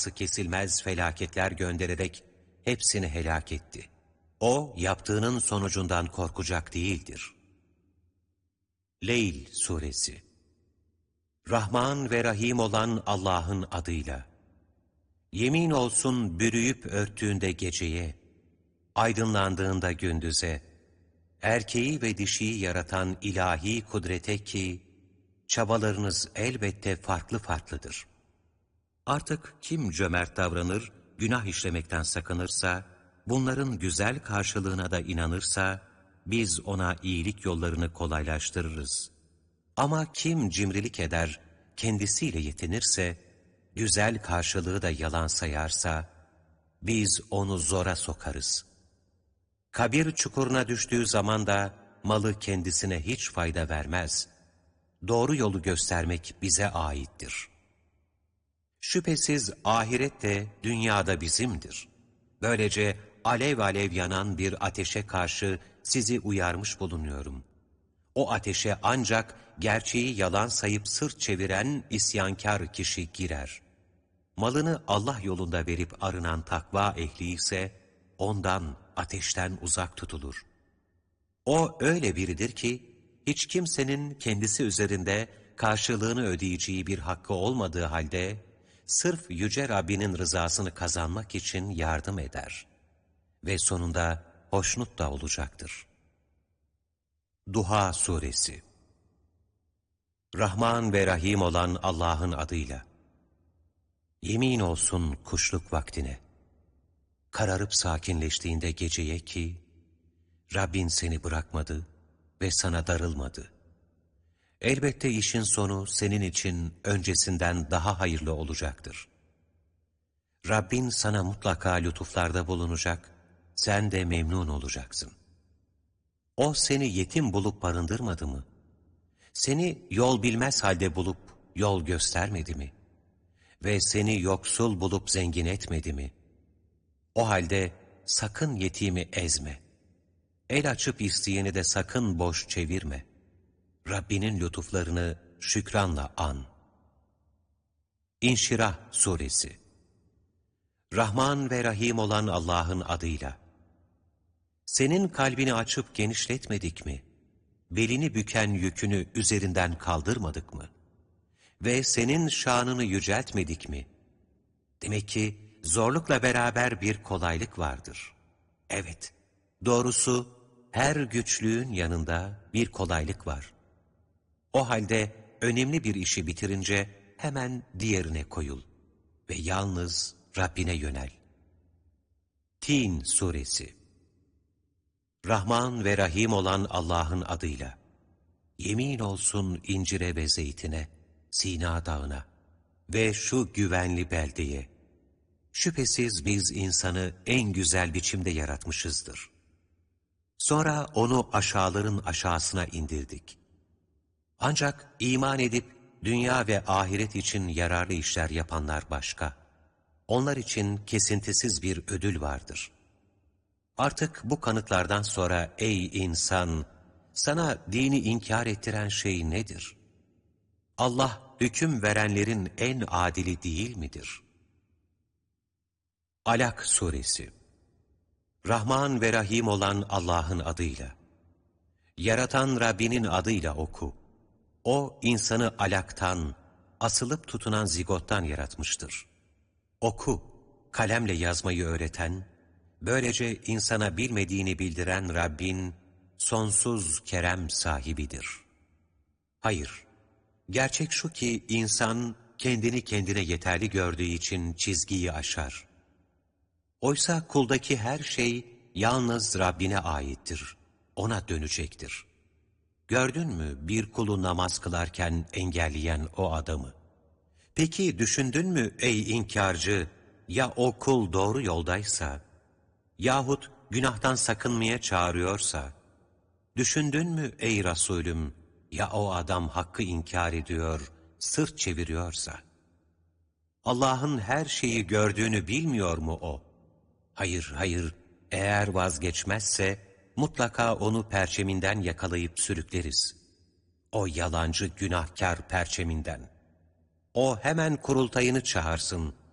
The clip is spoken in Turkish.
safhası kesilmez felaketler göndererek hepsini helak etti. O, yaptığının sonucundan korkacak değildir. Leyl Suresi. Rahman ve Rahim olan Allah'ın adıyla. Yemin olsun bürüyüp örttüğünde geceye, aydınlandığında gündüze, erkeği ve dişiyi yaratan ilahi kudrete ki, çabalarınız elbette farklı farklıdır. Artık kim cömert davranır, günah işlemekten sakınırsa, bunların güzel karşılığına da inanırsa, biz ona iyilik yollarını kolaylaştırırız. Ama kim cimrilik eder, kendisiyle yetinirse, güzel karşılığı da yalan sayarsa, biz onu zora sokarız. Kabir çukuruna düştüğü zaman da malı kendisine hiç fayda vermez. Doğru yolu göstermek bize aittir. Şüphesiz ahiret de dünyada bizimdir. Böylece alev alev yanan bir ateşe karşı sizi uyarmış bulunuyorum. O ateşe ancak gerçeği yalan sayıp sırt çeviren isyankar kişi girer. Malını Allah yolunda verip arınan takva ehli ise ondan, ateşten uzak tutulur. O öyle biridir ki hiç kimsenin kendisi üzerinde karşılığını ödeyeceği bir hakkı olmadığı halde sırf Yüce Rabbinin rızasını kazanmak için yardım eder ve sonunda hoşnut da olacaktır. Duha Suresi. Rahman ve Rahim olan Allah'ın adıyla. Yemin olsun kuşluk vaktine, kararıp sakinleştiğinde geceye ki, Rabbin seni bırakmadı ve sana darılmadı. Elbette işin sonu senin için öncesinden daha hayırlı olacaktır. Rabbin sana mutlaka lütuflarda bulunacak, sen de memnun olacaksın. O seni yetim bulup barındırmadı mı? Seni yol bilmez halde bulup yol göstermedi mi? Ve seni yoksul bulup zengin etmedi mi? O halde sakın yetimi ezme. El açıp isteyeni de sakın boş çevirme. Rabbinin lütuflarını şükranla an. İnşirah Suresi. Rahman ve Rahim olan Allah'ın adıyla. Senin kalbini açıp genişletmedik mi? Belini büken yükünü üzerinden kaldırmadık mı? Ve senin şanını yüceltmedik mi? Demek ki zorlukla beraber bir kolaylık vardır. Evet, doğrusu her güçlüğün yanında bir kolaylık var. O halde önemli bir işi bitirince hemen diğerine koyul ve yalnız Rabbine yönel. Tin Suresi. Rahman ve Rahim olan Allah'ın adıyla. Yemin olsun incire ve zeytine, Sina dağına ve şu güvenli beldeye. Şüphesiz biz insanı en güzel biçimde yaratmışızdır. Sonra onu aşağıların aşağısına indirdik. Ancak iman edip dünya ve ahiret için yararlı işler yapanlar başka. Onlar için kesintisiz bir ödül vardır. Artık bu kanıtlardan sonra ey insan, sana dini inkar ettiren şey nedir? Allah hüküm verenlerin en adili değil midir? Alak Suresi. Rahman ve Rahim olan Allah'ın adıyla. Yaratan Rabbinin adıyla oku. O insanı alaktan, asılıp tutunan zigottan yaratmıştır. Oku, kalemle yazmayı öğreten, böylece insana bilmediğini bildiren Rabbin sonsuz kerem sahibidir. Hayır, gerçek şu ki insan kendini kendine yeterli gördüğü için çizgiyi aşar. Oysa kuldaki her şey yalnız Rabbine aittir, ona dönecektir. Gördün mü bir kulu namaz kılarken engelleyen o adamı? Peki düşündün mü ey inkarcı, ya o kul doğru yoldaysa, yahut günahtan sakınmaya çağırıyorsa, düşündün mü ey Resulüm, ya o adam hakkı inkar ediyor, sırt çeviriyorsa? Allah'ın her şeyi gördüğünü bilmiyor mu o? Hayır, hayır, eğer vazgeçmezse, mutlaka onu perçeminden yakalayıp sürükleriz. O yalancı günahkar perçeminden. O hemen kurultayını çağırsın.